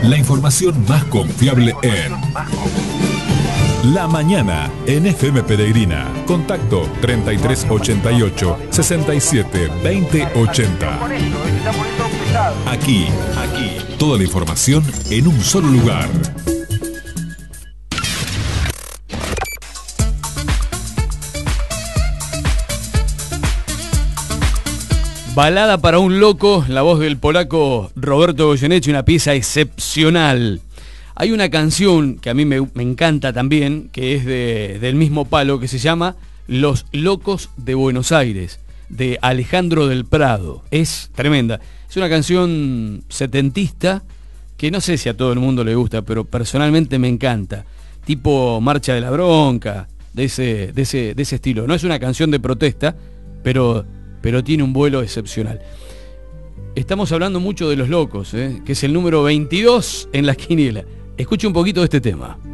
La información más confiable en La Mañana en FM Peregrina. Contacto 3388 67 20 80. Aquí, toda la información en un solo lugar. Balada para un loco, la voz del polaco Roberto Goyeneche, una pieza excepcional. Hay una canción que a mí me encanta también, que es del mismo palo, que se llama Los Locos de Buenos Aires, de Alejandro del Prado. Es tremenda. Es una canción setentista que no sé si a todo el mundo le gusta, pero personalmente me encanta. Tipo Marcha de la Bronca, de ese estilo. No es una canción de protesta, pero tiene un vuelo excepcional. Estamos hablando mucho de Los Locos, que es el número 22 en la quiniela. Escuche un poquito de este tema.